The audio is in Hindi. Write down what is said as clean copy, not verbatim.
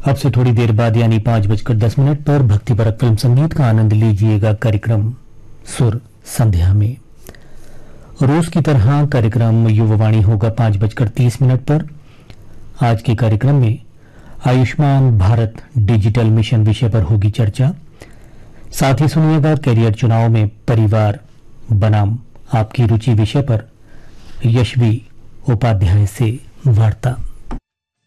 अब से थोड़ी देर बाद यानी 5:10 पर भक्तिपरक फिल्म संगीत का आनंद लीजिएगा कार्यक्रम सुर संध्या में। रोज की तरह कार्यक्रम युववाणी होगा 5:30 पर। आज के कार्यक्रम में आयुष्मान भारत डिजिटल मिशन विषय पर होगी चर्चा। साथ ही सुनिएगा कैरियर चुनाव में परिवार बनाम आपकी रुचि विषय पर यशवी उपाध्याय से वार्ता।